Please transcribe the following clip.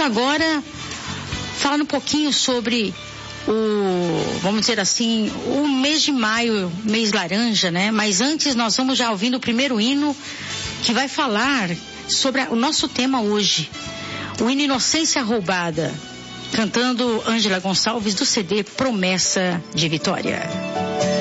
agora falando um pouquinho sobre vamos dizer assim, o mês de maio, mês laranja, né? Mas antes nós vamos já ouvindo o primeiro hino que vai falar sobre o nosso tema hoje, o hino Inocência Roubada, cantando Ângela Gonçalves do CD Promessa de Vitória.